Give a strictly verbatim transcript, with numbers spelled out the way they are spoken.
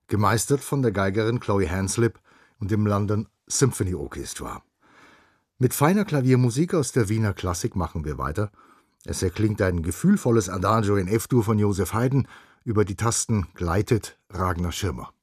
gemeistert von der Geigerin Chloe Hanslip und dem London Symphony Orchestra. Mit feiner Klaviermusik aus der Wiener Klassik machen wir weiter. Es erklingt ein gefühlvolles Adagio in F-Dur von Joseph Haydn, über die Tasten gleitet Ragnar Schirmer.